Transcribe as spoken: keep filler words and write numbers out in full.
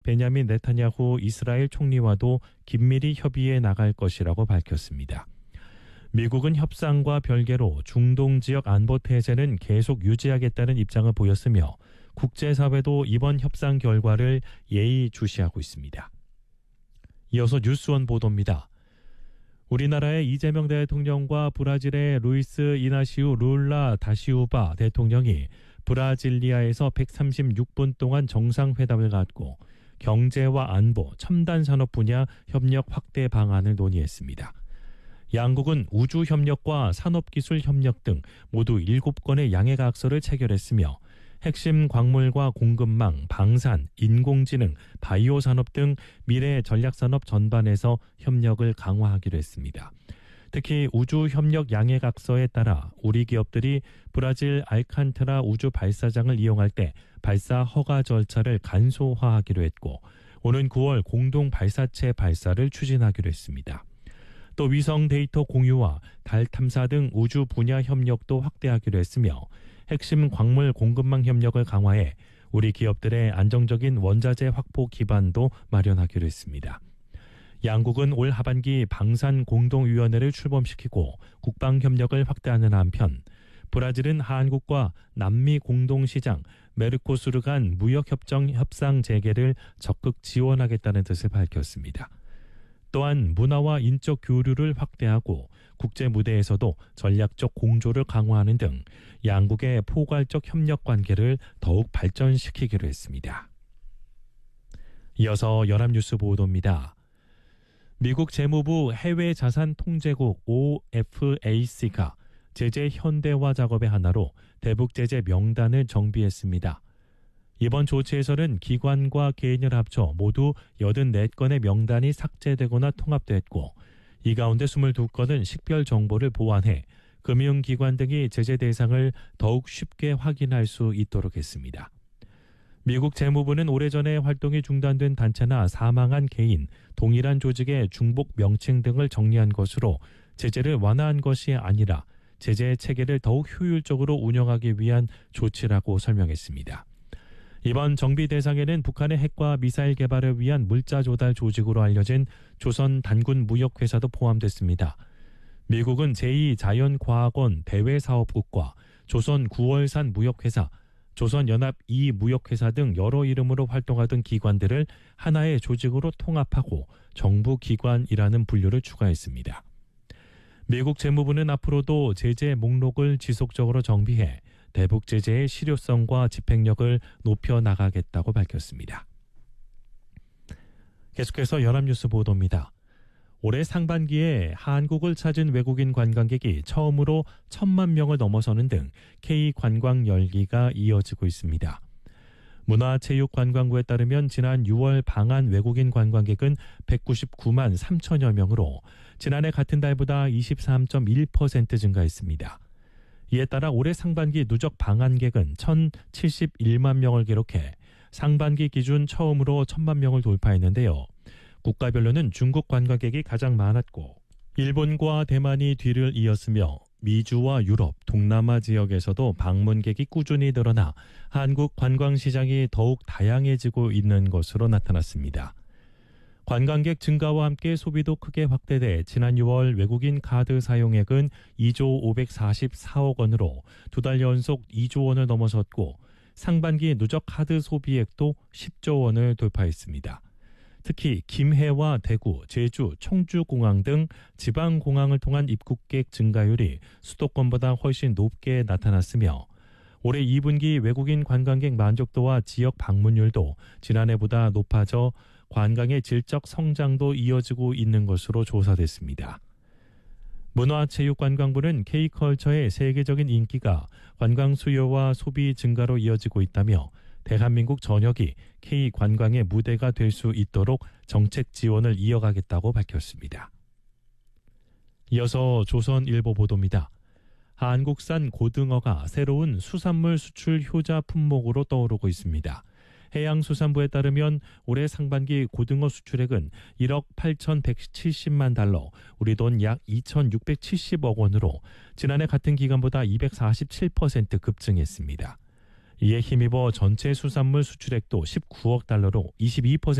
베냐민 네타냐후 이스라엘 총리와도 긴밀히 협의해 나갈 것이라고 밝혔습니다. 미국은 협상과 별개로 중동 지역 안보 태세는 계속 유지하겠다는 입장을 보였으며 국제사회도 이번 협상 결과를 예의주시하고 있습니다. 이어서 뉴스원 보도입니다. 우리나라의 이재명 대통령과 브라질의 루이스 이나시우 룰라 다시우바 대통령이 브라질리아에서 백삼십육 분 동안 정상회담을 갖고 경제와 안보, 첨단 산업 분야 협력 확대 방안을 논의했습니다. 양국은 우주협력과 산업기술 협력 등 모두 일곱 건의 양해각서를 체결했으며 핵심 광물과 공급망, 방산, 인공지능, 바이오 산업 등 미래 전략산업 전반에서 협력을 강화하기로 했습니다. 특히 우주협력 양해각서에 따라 우리 기업들이 브라질 알칸트라 우주 발사장을 이용할 때 발사 허가 절차를 간소화하기로 했고 오는 구월 공동 발사체 발사를 추진하기로 했습니다. 또 위성 데이터 공유와 달 탐사 등 우주 분야 협력도 확대하기로 했으며 핵심 광물 공급망 협력을 강화해 우리 기업들의 안정적인 원자재 확보 기반도 마련하기로 했습니다. 양국은 올 하반기 방산 공동위원회를 출범시키고 국방 협력을 확대하는 한편 브라질은 한국과 남미 공동시장 메르코수르 간 무역협정 협상 재개를 적극 지원하겠다는 뜻을 밝혔습니다. 또한 문화와 인적 교류를 확대하고 국제 무대에서도 전략적 공조를 강화하는 등 양국의 포괄적 협력 관계를 더욱 발전시키기로 했습니다. 이어서 연합뉴스 보도입니다. 미국 재무부 해외자산통제국 오에프에이씨가 제재 현대화 작업의 하나로 대북 제재 명단을 정비했습니다. 이번 조치에서는 기관과 개인을 합쳐 모두 여든네 건의 명단이 삭제되거나 통합됐고 이 가운데 이십이 건은 식별 정보를 보완해 금융기관 등이 제재 대상을 더욱 쉽게 확인할 수 있도록 했습니다. 미국 재무부는 오래전에 활동이 중단된 단체나 사망한 개인, 동일한 조직의 중복 명칭 등을 정리한 것으로 제재를 완화한 것이 아니라 제재 체계를 더욱 효율적으로 운영하기 위한 조치라고 설명했습니다. 이번 정비 대상에는 북한의 핵과 미사일 개발을 위한 물자 조달 조직으로 알려진 조선 단군 무역회사도 포함됐습니다. 미국은 제이 자연과학원 대외사업국과 조선 구월산 무역회사, 조선연합 이 무역회사 등 여러 이름으로 활동하던 기관들을 하나의 조직으로 통합하고 정부기관이라는 분류를 추가했습니다. 미국 재무부는 앞으로도 제재 목록을 지속적으로 정비해 대북 제재의 실효성과 집행력을 높여나가겠다고 밝혔습니다. 계속해서 연합뉴스 보도입니다. 올해 상반기에 한국을 찾은 외국인 관광객이 처음으로 천만 명을 넘어서는 등 K관광 열기가 이어지고 있습니다. 문화체육관광부에 따르면 지난 유월 방한 외국인 관광객은 백구십구만 삼천여 명으로 지난해 같은 달보다 이십삼 점 일 퍼센트 증가했습니다. 이에 따라 올해 상반기 누적 방한객은 천칠십일만 명을 기록해 상반기 기준 처음으로 천만 명을 돌파했는데요. 국가별로는 중국 관광객이 가장 많았고 일본과 대만이 뒤를 이었으며 미주와 유럽, 동남아 지역에서도 방문객이 꾸준히 늘어나 한국 관광시장이 더욱 다양해지고 있는 것으로 나타났습니다. 관광객 증가와 함께 소비도 크게 확대돼 지난 유월 외국인 카드 사용액은 이조 오백사십사억 원으로 두 달 연속 이조 원을 넘어섰고 상반기 누적 카드 소비액도 십조 원을 돌파했습니다. 특히 김해와 대구, 제주, 청주공항 등 지방공항을 통한 입국객 증가율이 수도권보다 훨씬 높게 나타났으며 올해 이 분기 외국인 관광객 만족도와 지역 방문율도 지난해보다 높아져 관광의 질적 성장도 이어지고 있는 것으로 조사됐습니다. 문화체육관광부는 K컬처의 세계적인 인기가 관광 수요와 소비 증가로 이어지고 있다며 대한민국 전역이 K관광의 무대가 될 수 있도록 정책 지원을 이어가겠다고 밝혔습니다. 이어서 조선일보 보도입니다. 한국산 고등어가 새로운 수산물 수출 효자 품목으로 떠오르고 있습니다. 해양수산부에 따르면 올해 상반기 고등어 수출액은 일억 팔천백칠십만 달러, 우리 돈 약 이천육백칠십억 원으로 지난해 같은 기간보다 이백사십칠 퍼센트 급증했습니다. 이에 힘입어 전체 수산물 수출액도 십구억 달러로 이십이 퍼센트